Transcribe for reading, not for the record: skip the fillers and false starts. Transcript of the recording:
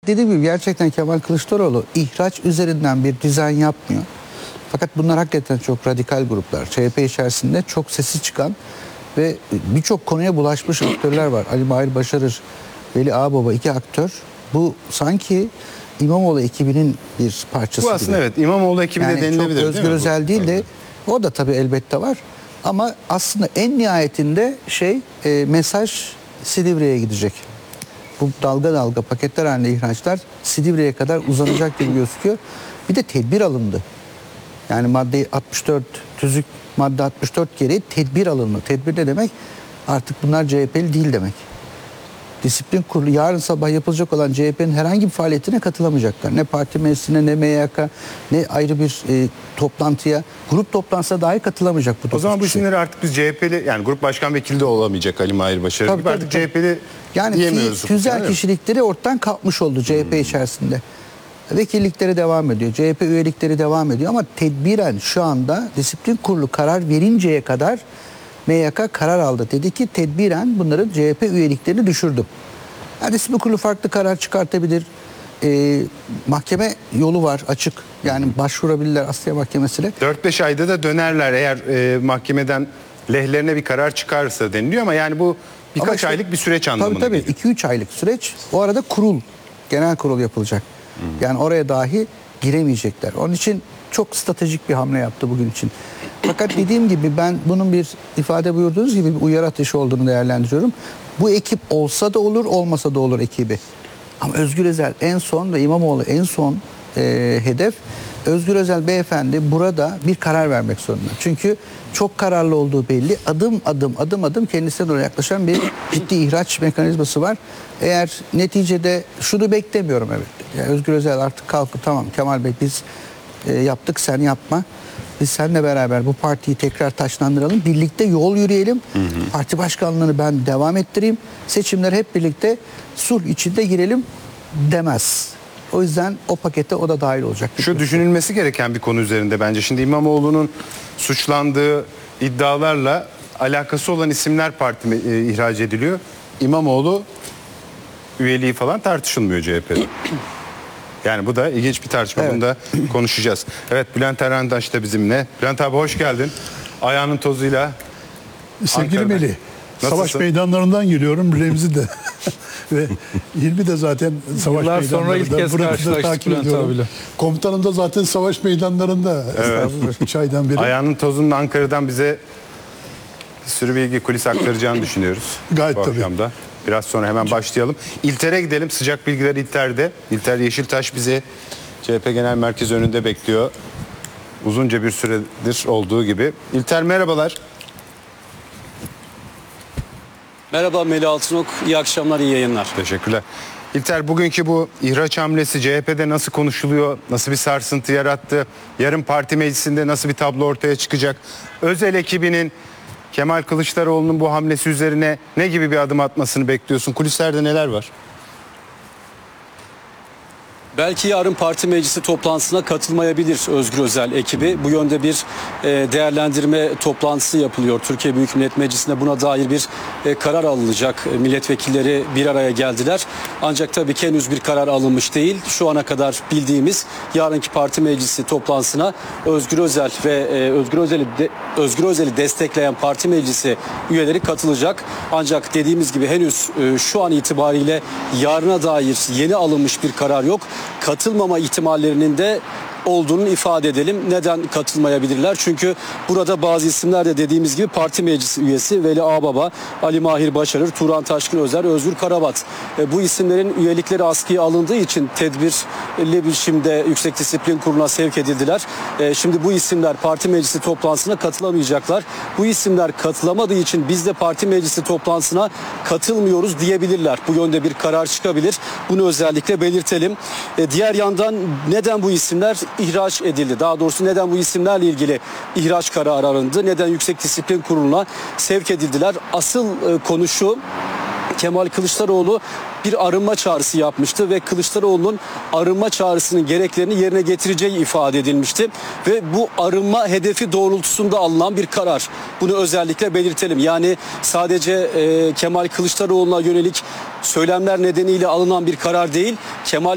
dediğim gibi gerçekten Kemal Kılıçdaroğlu ihraç üzerinden bir dizayn yapmıyor. Fakat bunlar hakikaten çok radikal gruplar. CHP içerisinde çok sesi çıkan ve birçok konuya bulaşmış aktörler var. Ali Mahir Başarır, Veli Ağbaba, iki aktör. Bu sanki İmamoğlu ekibinin bir parçası Bu aslında gibi. evet İmamoğlu ekibi de denilebilir. Çok Özgür Özel değil de o da tabii elbette var. Ama aslında en nihayetinde mesaj Silivri'ye gidecek. Bu dalga dalga paketler halinde ihraçlar Silivri'ye kadar uzanacak gibi gözüküyor. Bir de tedbir alındı. Yani madde 64 tüzük madde 64 gereği tedbir alındı. Tedbir ne demek? Artık bunlar CHP'li değil demek. Disiplin kurulu yarın sabah yapılacak olan CHP'nin herhangi bir faaliyetine katılamayacaklar. Ne parti meclisine, ne MYK, ne ayrı bir toplantıya, grup toplantısına dahi katılamayacak bu. O zaman bu isimleri artık biz CHP'li, yani grup başkan vekili de olamayacak Ali Mahir Başarır gibi, artık CHP'li diyemiyoruz. Tüzel kişilikleri ortadan kalkmış oldu CHP içerisinde. Vekillikleri devam ediyor, CHP üyelikleri devam ediyor ama tedbiren şu anda disiplin kurulu karar verinceye kadar MYK karar aldı. Dedi ki tedbiren bunların CHP üyeliklerini düşürdüm. Yani disiplin kurulu farklı karar çıkartabilir. Mahkeme yolu var açık. Yani başvurabilirler Asliye Mahkemesi'ne. 4-5 ayda da dönerler eğer mahkemeden lehlerine bir karar çıkarsa deniliyor ama yani bu birkaç aylık bir süreç anlamına geliyor. Tabii 2-3 aylık süreç. O arada genel kurul yapılacak. Yani oraya dahi giremeyecekler. Onun için çok stratejik bir hamle yaptı bugün için. Fakat dediğim gibi ben bunun bir ifade buyurduğunuz gibi bir uyarı ateşi olduğunu değerlendiriyorum. Bu ekip olsa da olur, olmasa da olur ekibi. Ama Özgür Özel en son ve İmamoğlu en son hedef. Özgür Özel beyefendi burada bir karar vermek zorunda. Çünkü çok kararlı olduğu belli. Adım adım kendisine doğru yaklaşan bir ciddi ihraç mekanizması var. Eğer neticede şunu beklemiyorum evet. Yani Özgür Özel artık kalkıp tamam Kemal Bey biz yaptık sen yapma. Biz seninle beraber bu partiyi tekrar taşlandıralım. Birlikte yol yürüyelim. Parti başkanlığını ben devam ettireyim. Seçimler hep birlikte sulh içinde girelim demez. O yüzden o pakete o da dahil olacak. Şu düşünülmesi gereken bir konu üzerinde bence. Şimdi İmamoğlu'nun suçlandığı iddialarla alakası olan isimler partime ihraç ediliyor. İmamoğlu üyeliği falan tartışılmıyor CHP'de. Yani bu da ilginç bir tartışma. Evet. Bunu da konuşacağız. Evet, Bülent Erhantaş da bizimle. Bülent abi hoş geldin. Ayağının tozuyla. Sevgili Melih, savaş meydanlarından geliyorum Remzi'de. Ve Hilmi de zaten savaş yıllar meydanlarında. Sonra ilk kez karşılaştık Bülent abiyle. Komutanım da zaten savaş meydanlarında. Evet. 3 aydan beri. Ayağının tozunun Ankara'dan bize bir sürü bilgi, kulis aktaracağını düşünüyoruz. Gayet bu tabii. akşamda. Biraz sonra hemen başlayalım. İlter'e gidelim. Sıcak bilgiler İlter'de. İlter Yeşiltaş bizi CHP Genel Merkezi önünde bekliyor. Uzunca bir süredir olduğu gibi. İlter merhabalar. Merhaba Melih Altınok. İyi akşamlar, iyi yayınlar. Teşekkürler. İlter, bugünkü bu ihraç hamlesi CHP'de nasıl konuşuluyor? Nasıl bir sarsıntı yarattı? Yarın parti meclisinde nasıl bir tablo ortaya çıkacak? Özel ekibinin Kemal Kılıçdaroğlu'nun bu hamlesi üzerine ne gibi bir adım atmasını bekliyorsun? Kulislerde neler var? Belki yarın parti meclisi toplantısına katılmayabilir Özgür Özel ekibi. Bu yönde bir değerlendirme toplantısı yapılıyor. Türkiye Büyük Millet Meclisi'nde buna dair bir karar alınacak. Milletvekilleri bir araya geldiler. Ancak tabii ki henüz bir karar alınmış değil. Şu ana kadar bildiğimiz yarınki parti meclisi toplantısına Özgür Özel ve Özgür Özel'i destekleyen parti meclisi üyeleri katılacak. Ancak dediğimiz gibi henüz şu an itibariyle yarına dair yeni alınmış bir karar yok. Katılmama ihtimallerinin de olduğunu ifade edelim. Neden katılmayabilirler? Çünkü burada bazı isimler de dediğimiz gibi parti meclisi üyesi Veli Ağbaba, Ali Mahir Başarır, Turan Taşkın Özer, Özgür Karabat. Bu isimlerin üyelikleri askıya alındığı için tedbirli bir biçimde Yüksek Disiplin Kurulu'na sevk edildiler. Şimdi bu isimler parti meclisi toplantısına katılamayacaklar. Bu isimler katılamadığı için biz de parti meclisi toplantısına katılmıyoruz diyebilirler. Bu yönde bir karar çıkabilir. Bunu özellikle belirtelim. Diğer yandan neden bu isimler ihraç edildi? Daha doğrusu neden bu isimlerle ilgili ihraç kararı alındı? Neden Yüksek Disiplin Kurulu'na sevk edildiler? Asıl konu şu: Kemal Kılıçdaroğlu bir arınma çağrısı yapmıştı ve Kılıçdaroğlu'nun arınma çağrısının gereklerini yerine getireceği ifade edilmişti. Ve bu arınma hedefi doğrultusunda alınan bir karar. Bunu özellikle belirtelim. Yani sadece Kemal Kılıçdaroğlu'na yönelik söylemler nedeniyle alınan bir karar değil. Kemal